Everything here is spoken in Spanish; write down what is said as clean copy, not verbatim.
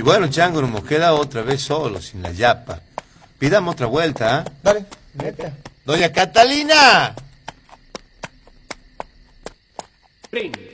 Y bueno, Chango, nos hemos quedado otra vez solos, sin la yapa. Pidamos otra vuelta, ¿ah? Dale, neta. ¡Doña Catalina! Pring.